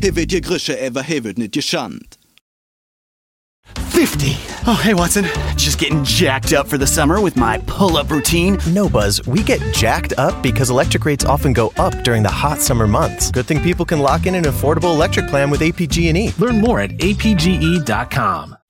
wird je grische, wird nicht geschand. 50. Oh, hey, Watson. Just getting jacked up for the summer with my pull-up routine. No, Buzz, we get jacked up because electric rates often go up during the hot summer months. Good thing people can lock in an affordable electric plan with APG&E. Learn more at apge.com.